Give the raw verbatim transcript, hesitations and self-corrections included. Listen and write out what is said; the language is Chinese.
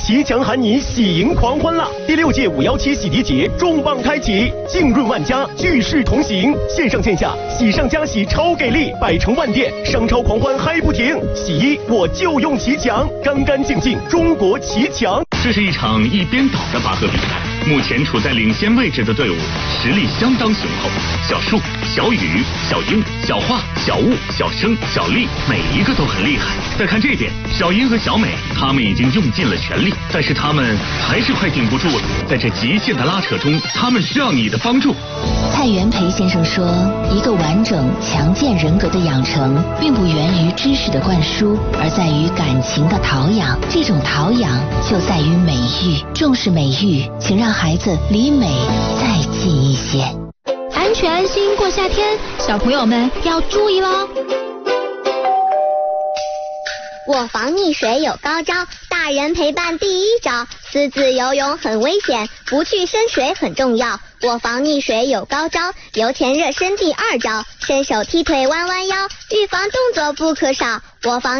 骑墙喊你喜迎狂欢啦！第六届五幺七洗涤节重磅开启，浸润万家，聚势同行，线上线下喜上加喜超给力，百城万店商超狂欢嗨不停。洗衣我就用骑墙，干干净净中国骑墙。 这是一场一边倒的拔河比赛，目前处在领先位置的队伍实力相当雄厚。小树、小雨、小英、小花、小雾、小生、小丽，每一个都很厉害。再看这边，小英和小美，他们已经用尽了全力，但是他们还是快顶不住了。在这极限的拉扯中，他们需要你的帮助。 蔡元培先生说，一个完整强健人格的养成，并不源于知识的灌输，而在于感情的陶养。这种陶养就在于美育，重视美育，请让孩子离美再近一些。 安全安心过夏天，小朋友们要注意喽。 我防溺水有高招，大人陪伴第一招，私自游泳很危险，不去深水很重要。我防溺水有高招，游前热身第二招，伸手踢腿弯弯腰，预防动作不可少。我防